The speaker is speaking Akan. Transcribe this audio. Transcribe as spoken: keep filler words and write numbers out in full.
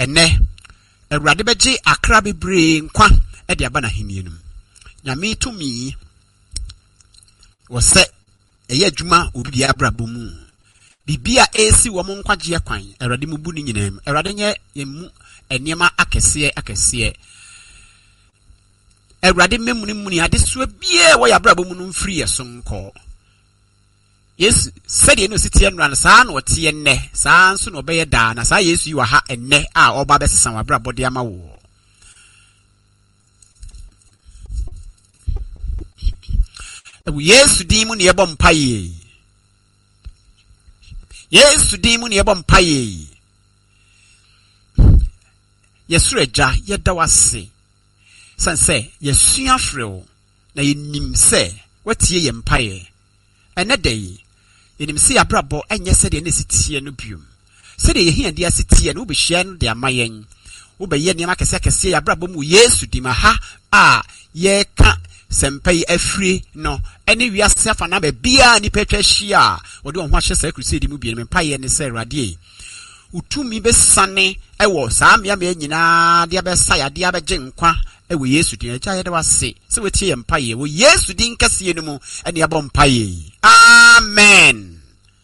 ene Awurade beje akra bebre nkwa e de aba na henie num nyame tumi wo se eye adwuma obi bia abrabɔ mu bibia esi wo mo nkwaje kwan Awurade mu bu ni nyinam Awurade nye yemu enema akese akese Awurade memuni muni adeso bia wo ya abrabɔ mu no mfiri yeso nko Yes said no city and run san or tie ne san so no be da na sa Yesu yi wa ha enne a oba be sesan wa brabɔ de ama wo Yesu di mu ne yebɔ mpaye Yesu di mu ne yebɔ mpaye Yesu reja yeda wase san se Yesu afrew na yenim se watie ye mpaye ene dey yenim se abrabɔ enye se de ne sitie no biom se de yehia de asitie no be hia no de amayen wo be ye niam akese akese abrabɔ mu Yesu di ma ha a ye ka sempai afri no ene wiase afa na be bia ni petwa hia wo de ho ahye sa crusade mu biom mpaye ne se Awurade utumi be sane ewo saa mia me nyina de be sa ya de abegye nkwa ewo Yesu din acha ye de wase se wetie mpaye wo Yesu din kase no mu ene abɔ mpaye amen